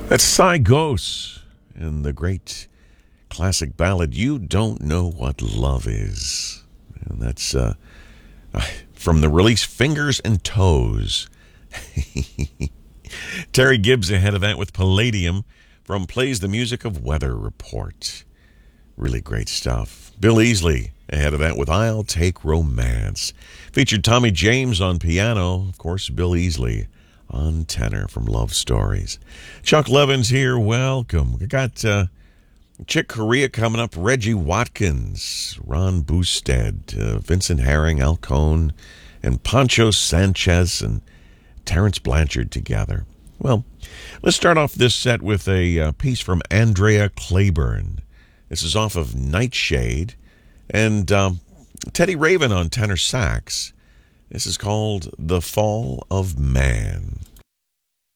That's Cy Ghost in the great classic ballad, You Don't Know What Love Is. And that's from the release Fingers and Toes. Terry Gibbs ahead of that with Palladium from Plays the Music of Weather Report. Really great stuff. Bill Easley ahead of that with I'll Take Romance. Featured Tommy James on piano. Of course, Bill Easley on tenor from Love Stories. Chuck Levin's here. Welcome. We got Chick Corea coming up. Reggie Watkins, Ron Boosted, Vincent Herring, Al Cohn, and Pancho Sanchez and Terrence Blanchard together. Well, let's start off this set with a piece from Andrea Claiborne. This is off of Nightshade, and Teddy Raven on tenor sax. This is called The Fall of Man.